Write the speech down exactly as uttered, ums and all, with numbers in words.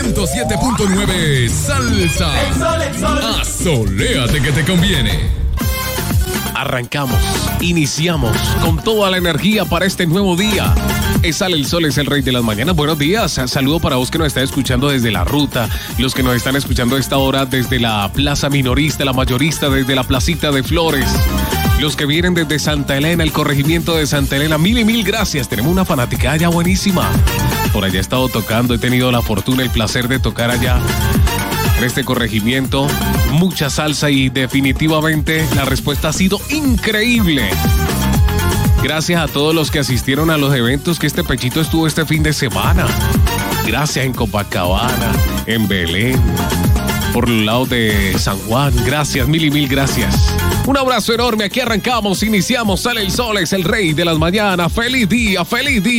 ciento siete punto nueve Salsa. El sol, el sol. Asoléate que te conviene. Arrancamos, iniciamos con toda la energía para este nuevo día. Es Sale el Sol, es el rey de las mañanas. Buenos días, saludo para vos que nos está escuchando desde la ruta, los que nos están escuchando a esta hora desde la plaza minorista, la mayorista, desde la placita de Flores, los que vienen desde Santa Elena, el corregimiento de Santa Elena, mil y mil gracias. Tenemos una fanaticada ya buenísima. Por allá he estado tocando, he tenido la fortuna, el placer de tocar allá en este corregimiento, mucha salsa y definitivamente la respuesta ha sido increíble. Gracias a todos los que asistieron a los eventos que este Pechito estuvo este fin de semana. Gracias en Copacabana, en Belén, por los lados de San Juan. Gracias, mil y mil gracias. Un abrazo enorme, aquí arrancamos, iniciamos, Sale el Sol, es el rey de las mañanas. ¡Feliz día, feliz día!